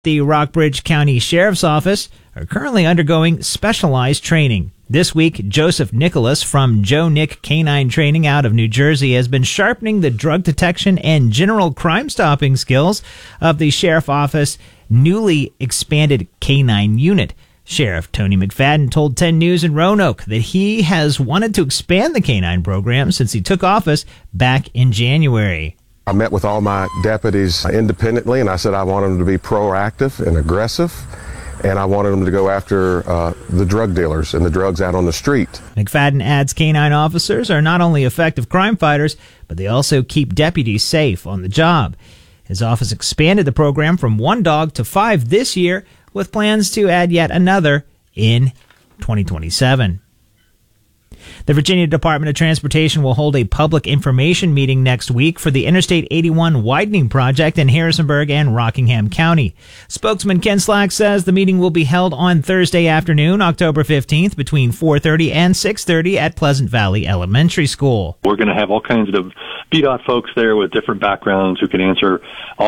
The Rockbridge County Sheriff's Office are currently undergoing specialized training. This week, Joseph Nicholas from Joe Nick Canine Training out of New Jersey has been sharpening the drug detection and general crime stopping skills of the Sheriff's Office newly expanded canine unit. Sheriff Tony McFadden told 10 News in Roanoke that he has wanted to expand the canine program since he took office back in January. I met with all my deputies independently, and I said I wanted them to be proactive and aggressive, and I wanted them to go after the drug dealers and the drugs out on the street. McFadden adds canine officers are not only effective crime fighters, but they also keep deputies safe on the job. His office expanded the program from 1 dog to 5 this year, with plans to add yet another in 2027. The Virginia Department of Transportation will hold a public information meeting next week for the Interstate 81 widening project in Harrisonburg and Rockingham County. Spokesman Ken Slack says the meeting will be held on Thursday afternoon, October 15th, between 4:30 and 6:30 at Pleasant Valley Elementary School. We're going to have all kinds of VDOT folks there with different backgrounds who can answer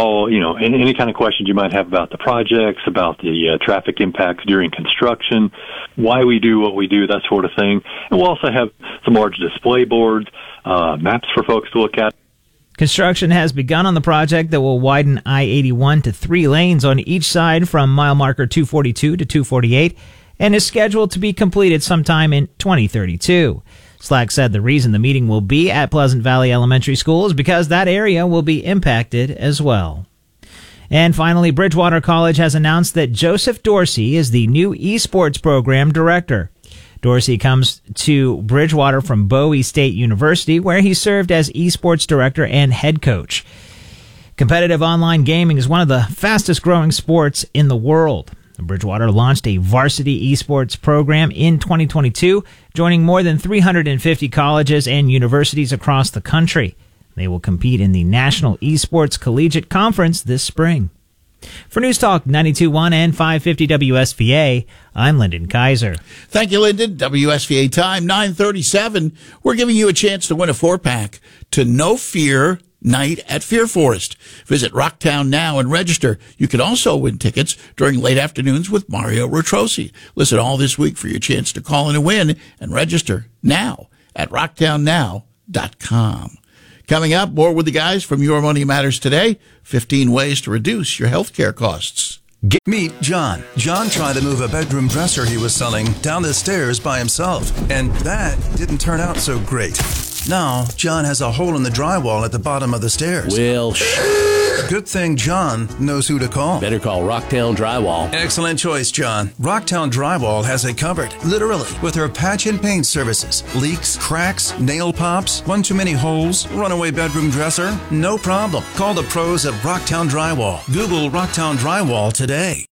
any kind of questions you might have about the projects, about the traffic impacts during construction, why we do what we do, that sort of thing. And we'll also have some large display boards, maps for folks to look at. Construction has begun on the project that will widen I-81 to 3 lanes on each side from mile marker 242 to 248 and is scheduled to be completed sometime in 2032. Slack said the reason the meeting will be at Pleasant Valley Elementary School is because that area will be impacted as well. And finally, Bridgewater College has announced that Joseph Dorsey is the new esports program director. Dorsey comes to Bridgewater from Bowie State University, where he served as esports director and head coach. Competitive online gaming is one of the fastest growing sports in the world. Bridgewater launched a varsity esports program in 2022, joining more than 350 colleges and universities across the country. They will compete in the National Esports Collegiate Conference this spring. For News Talk 92.1 and 550 WSVA, I'm Lyndon Kaiser. Thank you, Lyndon. WSVA time, 9:37. We're giving you a chance to win a 4-pack to No Fear Night at Fear Forest. Visit Rocktown now and register. You can also win tickets during late afternoons with Mario Retrosi. Listen all this week for your chance to call in and win, and register now at rocktownnow.com. Coming up, more with the guys from Your Money Matters today. 15 ways to reduce your health care costs. Meet John. John tried to move a bedroom dresser he was selling down the stairs by himself, and that didn't turn out so great. Now, John has a hole in the drywall at the bottom of the stairs. Well, Good thing John knows who to call. Better call Rocktown Drywall. Excellent choice, John. Rocktown Drywall has it covered, literally, with their patch and paint services. Leaks, cracks, nail pops, one too many holes, runaway bedroom dresser? No problem. Call the pros at Rocktown Drywall. Google Rocktown Drywall today.